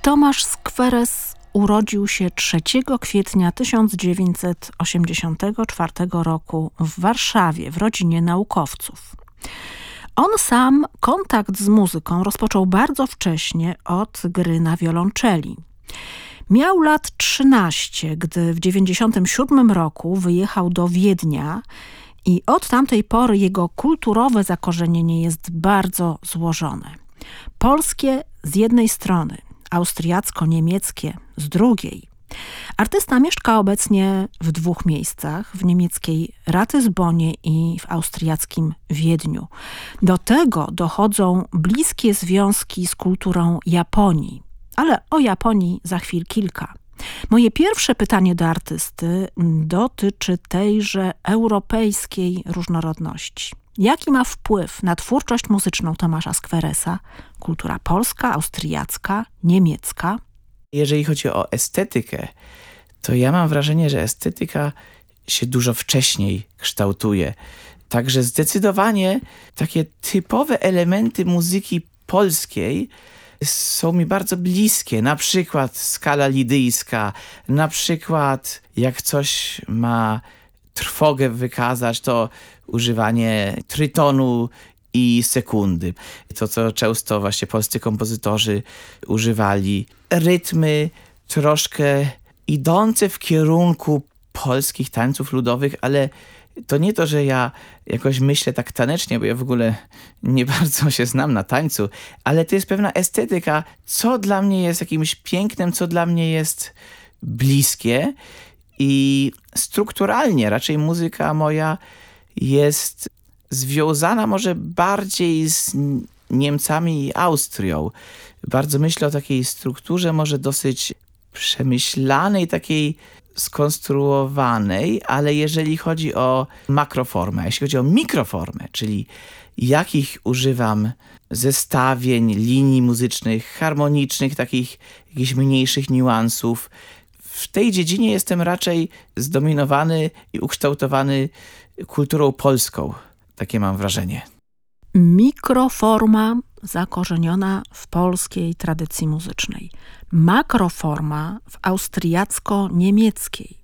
Tomasz Skweres urodził się 3 kwietnia 1984 roku w Warszawie w rodzinie naukowców. On sam kontakt z muzyką rozpoczął bardzo wcześnie od gry na wiolonczeli. Miał lat 13, gdy w 1997 roku wyjechał do Wiednia i od tamtej pory jego kulturowe zakorzenienie jest bardzo złożone. Polskie z jednej strony, austriacko-niemieckie z drugiej. Artysta mieszka obecnie w 2 miejscach, w niemieckiej Ratisbonie i w austriackim Wiedniu. Do tego dochodzą bliskie związki z kulturą Japonii, ale o Japonii za chwil kilka. Moje pierwsze pytanie do artysty dotyczy tejże europejskiej różnorodności. Jaki ma wpływ na twórczość muzyczną Tomasza Skweresa kultura polska, austriacka, niemiecka? Jeżeli chodzi o estetykę, to ja mam wrażenie, że estetyka się dużo wcześniej kształtuje. Także zdecydowanie takie typowe elementy muzyki polskiej są mi bardzo bliskie. Na przykład skala lidyjska, na przykład jak coś ma trwogę wykazać, to używanie trytonu i sekundy. To, co często właśnie polscy kompozytorzy używali. Rytmy troszkę idące w kierunku polskich tańców ludowych, ale to nie to, że ja jakoś myślę tak tanecznie, bo ja w ogóle nie bardzo się znam na tańcu, ale to jest pewna estetyka, co dla mnie jest jakimś pięknem, co dla mnie jest bliskie i strukturalnie raczej muzyka moja jest związana może bardziej z Niemcami i Austrią. Bardzo myślę o takiej strukturze może dosyć przemyślanej, takiej skonstruowanej, ale jeżeli chodzi o makroformę, a jeśli chodzi o mikroformę, czyli jakich używam zestawień, linii muzycznych, harmonicznych, takich jakichś mniejszych niuansów, w tej dziedzinie jestem raczej zdominowany i ukształtowany kulturą polską. Takie mam wrażenie. Mikroforma zakorzeniona w polskiej tradycji muzycznej. Makroforma w austriacko-niemieckiej.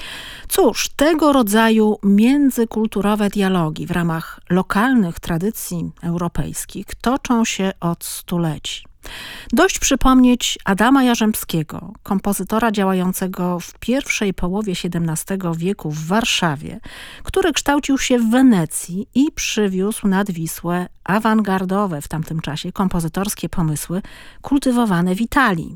Cóż, tego rodzaju międzykulturowe dialogi w ramach lokalnych tradycji europejskich toczą się od stuleci. Dość przypomnieć Adama Jarzębskiego, kompozytora działającego w pierwszej połowie XVII wieku w Warszawie, który kształcił się w Wenecji i przywiózł nad Wisłę awangardowe w tamtym czasie kompozytorskie pomysły kultywowane w Italii.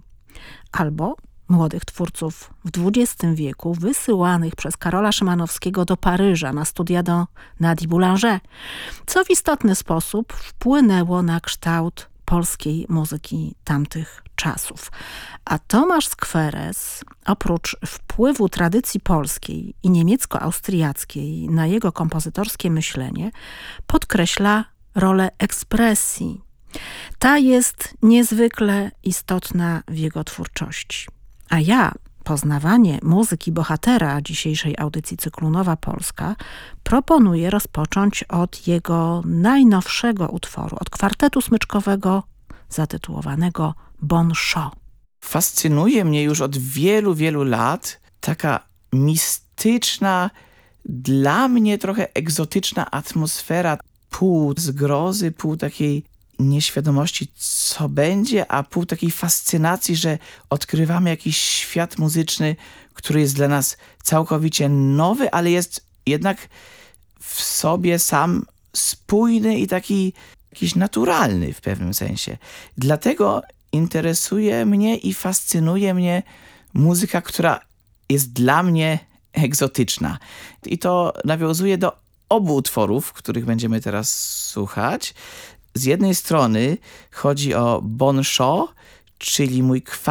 Albo młodych twórców w XX wieku wysyłanych przez Karola Szymanowskiego do Paryża na studia do Nadi Boulanger, co w istotny sposób wpłynęło na kształt polskiej muzyki tamtych czasów. A Tomasz Skweres, oprócz wpływu tradycji polskiej i niemiecko-austriackiej na jego kompozytorskie myślenie, podkreśla rolę ekspresji. Ta jest niezwykle istotna w jego twórczości. A ja poznawanie muzyki bohatera dzisiejszej audycji cyklu Nowa Polska proponuję rozpocząć od jego najnowszego utworu, od kwartetu smyczkowego zatytułowanego Bon Chant. Fascynuje mnie już od wielu, wielu lat taka mistyczna, dla mnie trochę egzotyczna atmosfera, pół zgrozy, pół takiej nieświadomości, co będzie, a pół takiej fascynacji, że odkrywamy jakiś świat muzyczny, który jest dla nas całkowicie nowy, ale jest jednak w sobie sam spójny i taki jakiś naturalny w pewnym sensie. Dlatego interesuje mnie i fascynuje mnie muzyka, która jest dla mnie egzotyczna. I to nawiązuje do obu utworów, których będziemy teraz słuchać. Z jednej strony chodzi o Bon Chant, czyli mój